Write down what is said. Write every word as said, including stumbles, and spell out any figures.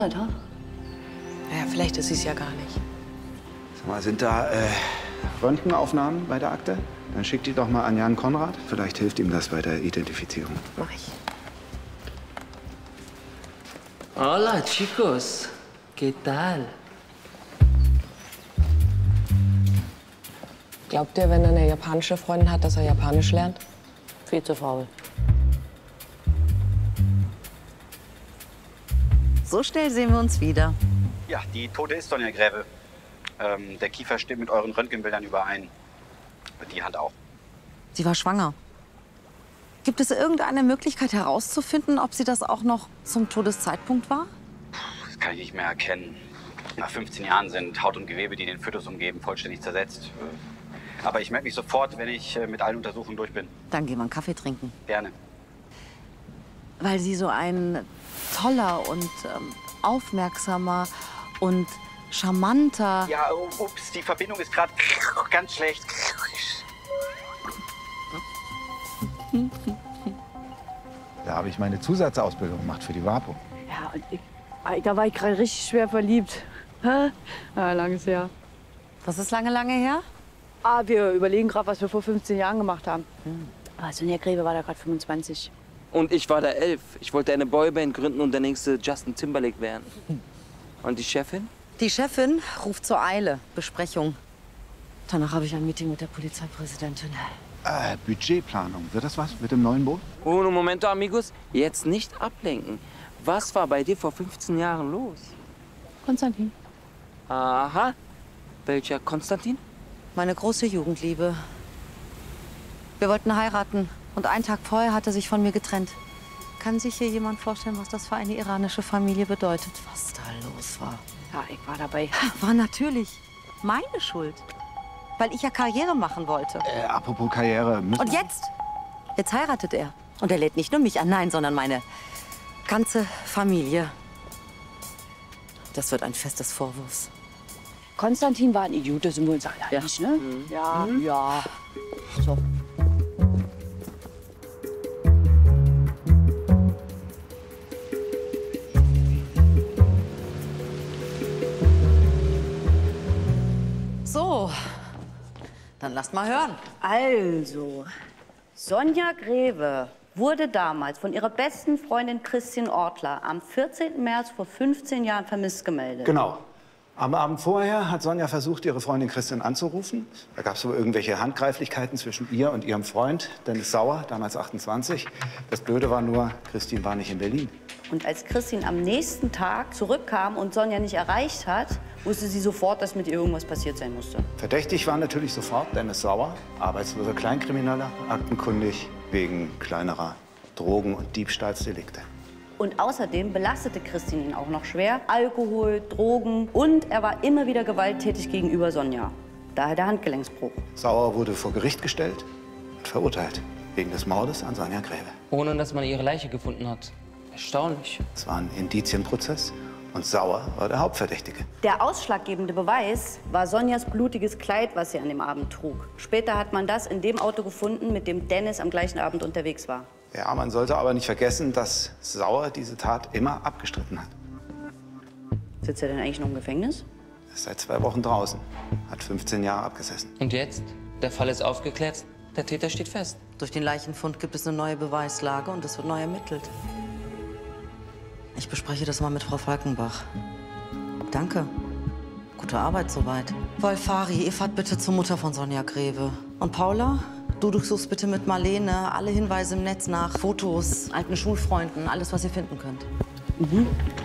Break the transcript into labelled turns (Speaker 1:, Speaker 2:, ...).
Speaker 1: Alter.
Speaker 2: Ja, vielleicht ist sie es ja gar nicht.
Speaker 3: Sag mal, sind da äh, Röntgenaufnahmen bei der Akte? Dann schickt die doch mal an Jan Konrad. Vielleicht hilft ihm das bei der Identifizierung.
Speaker 2: Mach ich.
Speaker 4: Hola, chicos. ¿Qué tal?
Speaker 2: Glaubt ihr, wenn er eine japanische Freundin hat, dass er Japanisch lernt?
Speaker 1: Viel zu faul.
Speaker 5: So schnell sehen wir uns wieder.
Speaker 6: Ja, die Tote ist Sonja Gräve. Ähm, der Kiefer stimmt mit euren Röntgenbildern überein. Die Hand auch.
Speaker 5: Sie war schwanger. Gibt es irgendeine Möglichkeit herauszufinden, ob sie das auch noch zum Todeszeitpunkt war?
Speaker 6: Das kann ich nicht mehr erkennen. Nach fünfzehn Jahren sind Haut und Gewebe, die den Fötus umgeben, vollständig zersetzt. Aber ich melde mich sofort, wenn ich mit allen Untersuchungen durch bin.
Speaker 5: Dann gehen wir einen Kaffee trinken.
Speaker 6: Gerne.
Speaker 5: Weil sie so ein toller und ähm, aufmerksamer und charmanter...
Speaker 6: Ja, ups, die Verbindung ist gerade ganz schlecht.
Speaker 3: Da habe ich meine Zusatzausbildung gemacht für die WAPO.
Speaker 1: Ja, und ich, da war ich gerade richtig schwer verliebt. Hä? Ja, langes her.
Speaker 5: Was ist lange, lange her?
Speaker 1: Ah, wir überlegen gerade, was wir vor fünfzehn Jahren gemacht haben. Hm. Aber Sonja Gräve war da gerade fünfundzwanzig.
Speaker 4: Und ich war da elf. Ich wollte eine Boyband gründen und der nächste Justin Timberlake werden. Und die Chefin?
Speaker 5: Die Chefin ruft zur Eile. Besprechung. Danach habe ich ein Meeting mit der Polizeipräsidentin.
Speaker 3: Äh, Budgetplanung. Wird das was mit dem neuen Boot?
Speaker 4: Uno momento, amigos. Jetzt nicht ablenken. Was war bei dir vor fünfzehn Jahren los?
Speaker 1: Konstantin.
Speaker 4: Aha. Welcher Konstantin?
Speaker 5: Meine große Jugendliebe. Wir wollten heiraten. Und einen Tag vorher hat er sich von mir getrennt. Kann sich hier jemand vorstellen, was das für eine iranische Familie bedeutet? Was da los war?
Speaker 1: Ja, ich war dabei.
Speaker 5: War natürlich meine Schuld. Weil ich ja Karriere machen wollte.
Speaker 3: Äh, apropos Karriere. müssen-
Speaker 5: Und jetzt? Jetzt heiratet er. Und er lädt nicht nur mich an, nein, sondern meine ganze Familie. Das wird ein Fest des Vorwurfs.
Speaker 1: Konstantin war ein Idiot, das sind wir uns alle
Speaker 5: Ja.
Speaker 1: einig, ne? Ja, ja.
Speaker 5: So. So, dann lasst mal hören.
Speaker 7: Also, Sonja Gräve wurde damals von ihrer besten Freundin Christine Ortler am vierzehnten März vor fünfzehn Jahren vermisst gemeldet.
Speaker 3: Genau. Am Abend vorher hat Sonja versucht, ihre Freundin Christian anzurufen. Da gab es wohl irgendwelche Handgreiflichkeiten zwischen ihr und ihrem Freund, Dennis Sauer, damals achtundzwanzig. Das Blöde war nur, Christine war nicht in Berlin.
Speaker 7: Und als Christine am nächsten Tag zurückkam und Sonja nicht erreicht hat, wusste sie sofort, dass mit ihr irgendwas passiert sein musste.
Speaker 3: Verdächtig war natürlich sofort Dennis Sauer, arbeitsloser Kleinkrimineller, aktenkundig wegen kleinerer Drogen- und Diebstahlsdelikte.
Speaker 7: Und außerdem belastete Christine ihn auch noch schwer. Alkohol, Drogen und er war immer wieder gewalttätig gegenüber Sonja. Daher der Handgelenksbruch.
Speaker 3: Sauer wurde vor Gericht gestellt und verurteilt wegen des Mordes an Sonja Gräve.
Speaker 4: Ohne dass man ihre Leiche gefunden hat. Erstaunlich.
Speaker 3: Es war ein Indizienprozess und Sauer war der Hauptverdächtige.
Speaker 7: Der ausschlaggebende Beweis war Sonjas blutiges Kleid, was sie an dem Abend trug. Später hat man das in dem Auto gefunden, mit dem Dennis am gleichen Abend unterwegs war.
Speaker 3: Ja, man sollte aber nicht vergessen, dass Sauer diese Tat immer abgestritten hat.
Speaker 7: Sitzt er denn eigentlich noch im Gefängnis?
Speaker 3: Er ist seit zwei Wochen draußen, hat fünfzehn Jahre abgesessen.
Speaker 4: Und jetzt? Der Fall ist aufgeklärt. Der Täter steht fest.
Speaker 5: Durch den Leichenfund gibt es eine neue Beweislage und es wird neu ermittelt. Ich bespreche das mal mit Frau Falkenbach. Danke. Gute Arbeit soweit. Wolfari, ihr fahrt bitte zur Mutter von Sonja Gräve. Und Paula, du durchsuchst bitte mit Marlene alle Hinweise im Netz nach. Fotos, alten Schulfreunden, alles, was ihr finden könnt.
Speaker 1: Mhm.